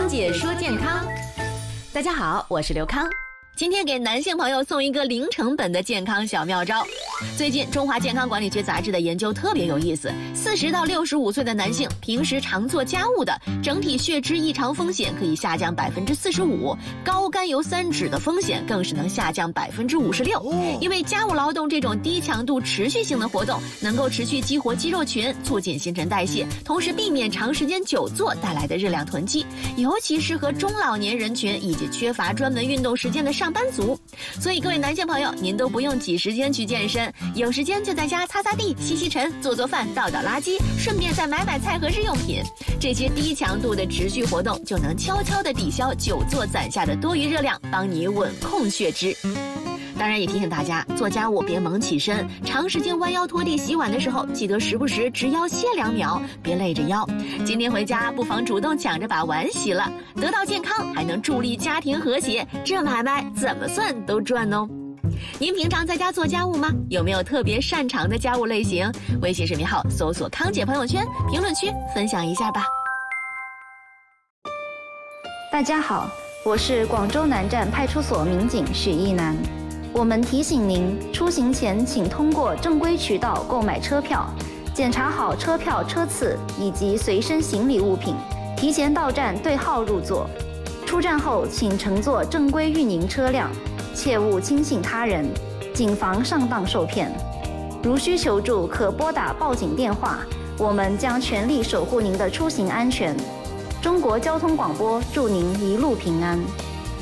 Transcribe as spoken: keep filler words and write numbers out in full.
姐说健康，大家好，我是刘康。今天给男性朋友送一个零成本的健康小妙招。最近中华健康管理局杂志的研究特别有意思，四十到六十五岁的男性平时常做家务的，整体血脂异常风险可以下降百分之四十五，高甘油三酯的风险更是能下降百分之五十六。因为家务劳动这种低强度持续性的活动，能够持续激活肌肉群，促进新陈代谢，同时避免长时间久坐带来的热量囤积，尤其适合中老年人群以及缺乏专门运动时间的上班族。所以各位男性朋友，您都不用挤时间去健身，有时间就在家擦擦地、吸吸尘、做做饭、倒倒垃圾，顺便再买买菜和日用品。这些低强度的持续活动就能悄悄地抵消久坐攒下的多余热量，帮你稳控血脂。当然也提醒大家，做家务别猛起身，长时间弯腰拖地洗碗的时候，记得时不时直腰歇两秒，别累着腰。今天回家不妨主动抢着把碗洗了，得到健康还能助力家庭和谐，这买卖怎么算都赚哦。您平常在家做家务吗？有没有特别擅长的家务类型？微信视频号搜索康姐朋友圈，评论区分享一下吧。 大家好，我是广州南站派出所民警许一楠。我们提醒您，出行前请通过正规渠道购买车票，检查好车票车次以及随身行李物品，提前到站对号入座。出站后请乘坐正规运营车辆，切勿轻信他人，谨防上当受骗。如需求助，可拨打报警电话，我们将全力守护您的出行安全。中国交通广播祝您一路平安。